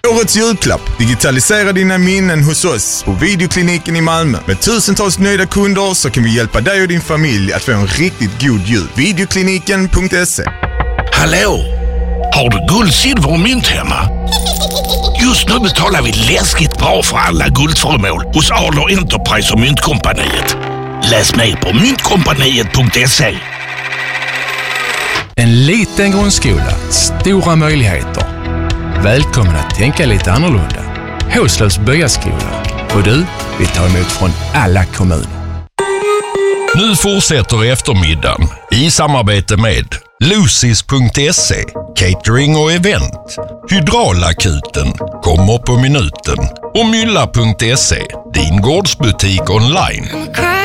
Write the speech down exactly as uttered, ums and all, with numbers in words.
Årets julklapp. Digitalisera dina minnen hos oss på Videokliniken i Malmö. Med tusentals nöjda kunder så kan vi hjälpa dig och din familj att få en riktigt god jul. Videokliniken punkt se. Hallå? Har du guld, silver och mynt hemma? Just nu betalar vi läskigt bra för alla guldföremål hos Adler Enterprise och Myntkompaniet. Läs mer på myntkompaniet punkt se. En liten grundskola, stora möjligheter. Välkommen att tänka lite annorlunda. Håslövs Byaskola. Och du, vi tar emot från alla kommuner. Nu fortsätter eftermiddagen i samarbete med Lucis punkt se, catering och event, Hydraulakuten, kommer på minuten och Mylla punkt se, din gårdsbutik online.